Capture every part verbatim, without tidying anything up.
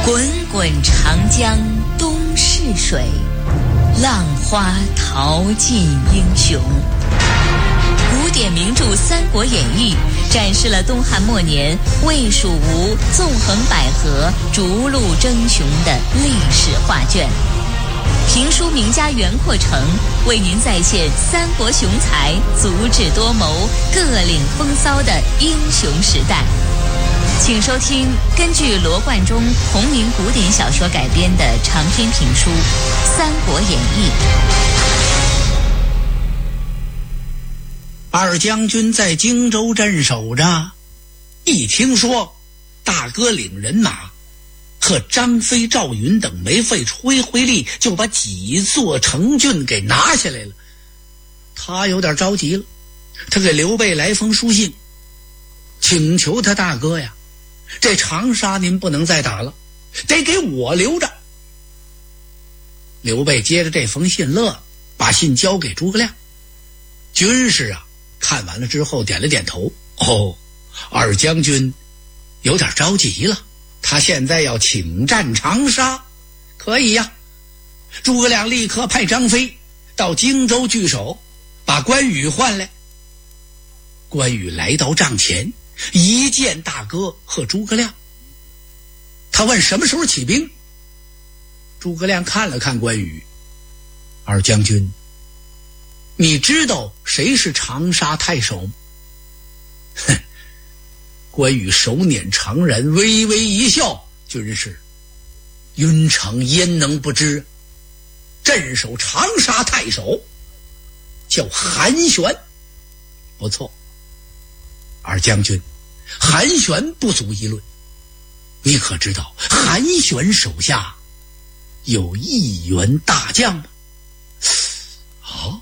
滚滚长江东逝水，浪花淘尽英雄。古典名著《三国演义》展示了东汉末年魏蜀吴纵横捭阖、逐鹿争雄的历史画卷。评书名家袁阔成为您再现三国雄才足智多谋、各领风骚的英雄时代。请收听根据罗贯中同名古典小说改编的长篇评书《三国演义》。 二将军在荆州镇守着，一听说大哥领人马和张飞、赵云等没费吹灰力就把几座城郡给拿下来了，他有点着急了。他给刘备来封书信，请求他大哥呀，这长沙您不能再打了，得给我留着。刘备接着这封信乐了，把信交给诸葛亮。军士啊看完了之后点了点头，哦，二将军有点着急了，他现在要请战长沙。可以呀，诸葛亮立刻派张飞到荆州据守，把关羽换来。关羽来到帐前，一见大哥和诸葛亮，他问什么时候起兵。诸葛亮看了看关羽，二将军，你知道谁是长沙太守吗？哼！关羽手捻长髯，微微一笑，军士，云长焉能不知？镇守长沙太守叫韩玄。不错，二将军，韩玄不足一论。你可知道韩玄手下有一员大将吗？啊，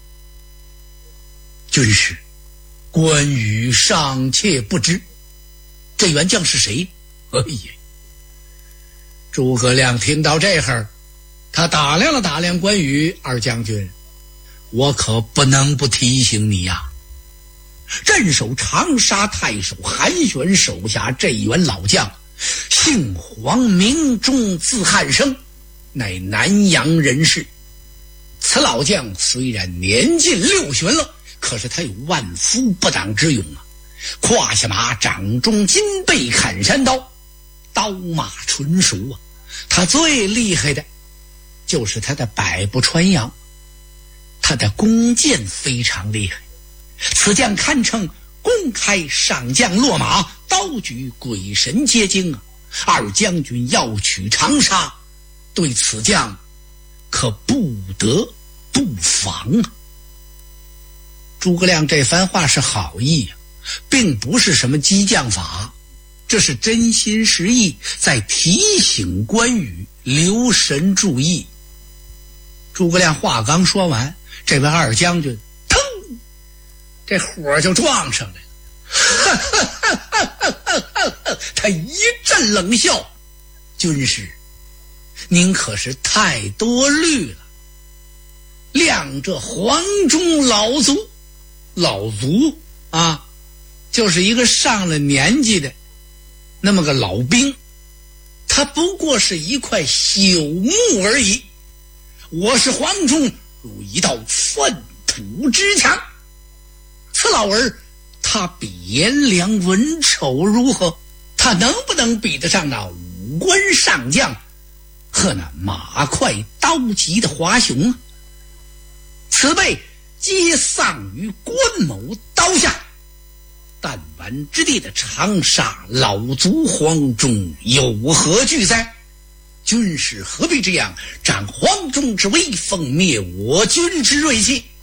军士，关羽尚且不知，这员将是谁？哎呀！诸葛亮听到这会，他打量了打量关羽，二将军，我可不能不提醒你呀、啊，镇守长沙太守韩玄手下这一员老将，姓黄名忠，字汉升，乃南阳人士。此老将虽然年近六旬了，可是他有万夫不挡之勇啊！胯下马，掌中金背砍山刀，刀马纯熟啊！他最厉害的就是他的百步穿杨，他的弓箭非常厉害。此将堪称公开上将落马，刀举鬼神皆惊啊！二将军要取长沙，对此将可不得不防啊！诸葛亮这番话是好意啊，并不是什么激将法，这是真心实意在提醒关羽留神注意。诸葛亮话刚说完，这位二将军腾，这火就撞上来了。他一阵冷笑，军师，您可是太多虑了。亮这黄忠老卒，老卒啊，就是一个上了年纪的那么个老兵，他不过是一块朽木而已。我是黄忠，如一道粪土之墙。此老儿，他比颜良、文丑如何？他能不能比得上那五官上将和那马快刀急的华雄啊？此辈皆丧于关某刀下，弹丸之地的长沙老卒黄忠有何惧哉？军师何必这样？斩黄忠之威，奉灭我军之锐气。